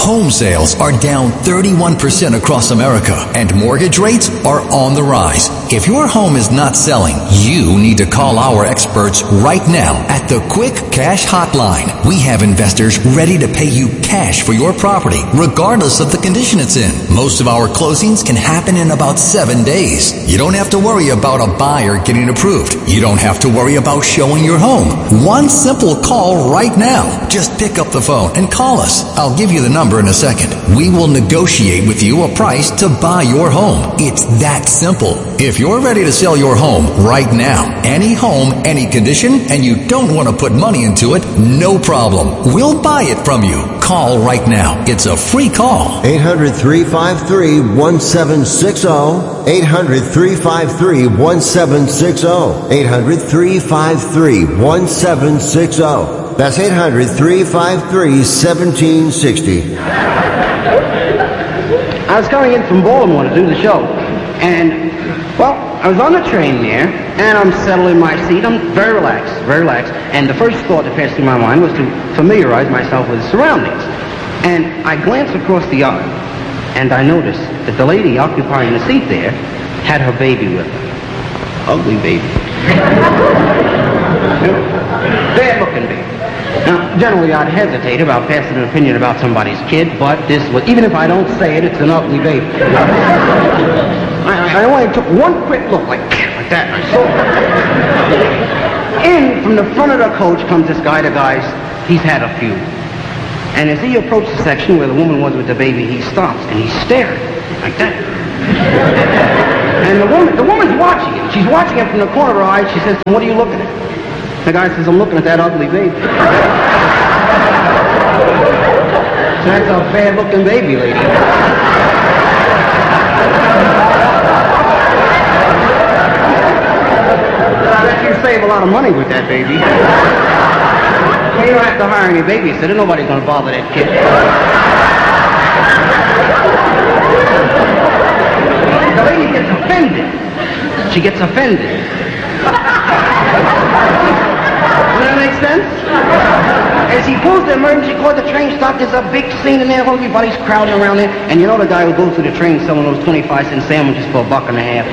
Home sales are down 31% across America, and mortgage rates are on the rise. If your home is not selling, you need to call our experts right now at the Quick Cash Hotline. We have investors ready to pay you cash for your property, regardless of the condition it's in. Most of our closings can happen in about 7 days. You don't have to worry about a buyer getting approved. You don't have to worry about showing your home. One simple call right now. Just pick up the phone and call us. I'll give you the number in a second. We will negotiate with you a price to buy your home. It's that simple. If you're ready to sell your home right now, any home, any condition, and you don't want to put money into it, no problem. We'll buy it from you. Call right now. It's a free call. 800-353-1760. 800-353-1760. 800-353-1760. That's 800-353-1760. I was coming in from Baltimore to do the show, and, well, I was on the train there, and I'm settled in my seat. I'm very relaxed, and the first thought that passed through my mind was to familiarize myself with the surroundings. And I glanced across the aisle, and I noticed that the lady occupying the seat there had her baby with her. Ugly baby. Bad-looking baby. Now, generally, I'd hesitate about passing an opinion about somebody's kid, but this was, even if I don't say it, it's an ugly baby. I only took one quick look, like that, and I saw it. In from the front of the coach comes this guy, he's had a few. And as he approached the section where the woman was with the baby, he stops, and he's staring, like that. And the woman's watching him. She's watching him from the corner of her eye. She says, "What are you looking at?" The guy says, "I'm looking at that ugly baby." So that's a bad-looking baby, lady. I bet you save a lot of money with that baby. You don't have to hire any babysitter. Nobody's going to bother that kid. The lady gets offended. She gets offended. Does that make sense? As he pulls the emergency cord, the train stopped. There's a big scene in there. Everybody's crowding around there. And you know the guy who goes through the train selling those 25-cent sandwiches for $1.50.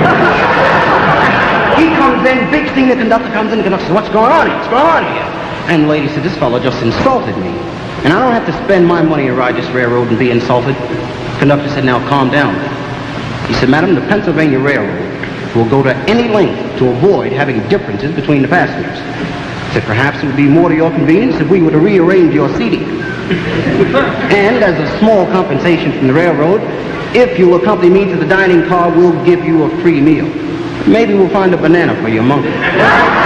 He comes in, big scene. The conductor comes in. The conductor says, "What's going on here? What's going on here?" And the lady said, "This fellow just insulted me. And I don't have to spend my money to ride this railroad and be insulted." The conductor said, "Now calm down." He said, "Madam, the Pennsylvania Railroad will go to any length to avoid having differences between the passengers. He said, perhaps it would be more to your convenience if we were to rearrange your seating. And as a small compensation from the railroad, if you'll accompany me to the dining car, we'll give you a free meal. Maybe we'll find a banana for your monkey."